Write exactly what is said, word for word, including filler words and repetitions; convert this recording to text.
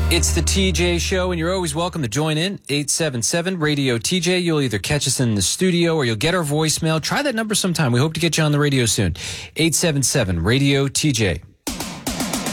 It's the T J Show, and you're always welcome to join in. eight seven seven radio T J. You'll either catch us in the studio or you'll get our voicemail. Try that number sometime. We hope to get you on the radio soon. eight seven seven radio T J.